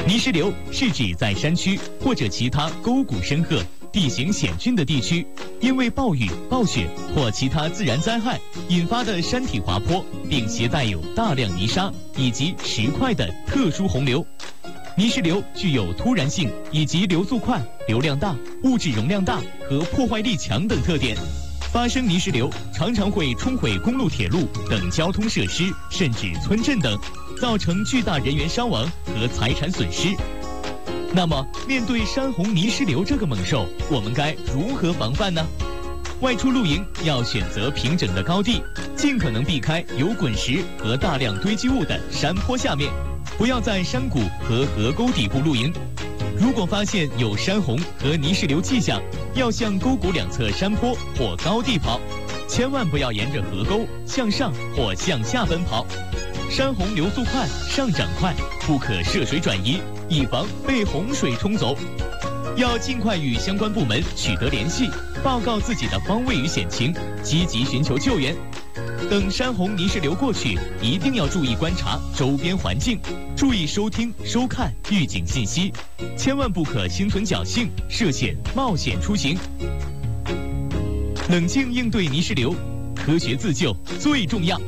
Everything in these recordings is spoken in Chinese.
泥石流是指在山区或者其他沟谷深壑、地形险峻的地区，因为暴雨、暴雪或其他自然灾害引发的山体滑坡，并携带有大量泥沙以及石块的特殊洪流。泥石流具有突然性以及流速快、流量大、物质容量大和破坏力强等特点。发生泥石流常常会冲毁公路、铁路等交通设施，甚至村镇等，造成巨大人员伤亡和财产损失。那么，面对山洪泥石流这个猛兽，我们该如何防范呢？外出露营要选择平整的高地，尽可能避开有滚石和大量堆积物的山坡下面，不要在山谷和河沟底部露营。如果发现有山洪和泥石流迹象，要向沟谷两侧山坡或高地跑，千万不要沿着河沟向上或向下奔跑。山洪流速快，上涨快，不可涉水转移，以防被洪水冲走。要尽快与相关部门取得联系，报告自己的方位与险情，积极寻求救援。等山洪泥石流过去，一定要注意观察周边环境，注意收听、收看预警信息，千万不可心存侥幸、涉险冒险出行。冷静应对泥石流，科学自救最重要。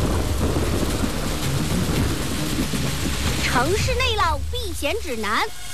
城市内涝避险指南。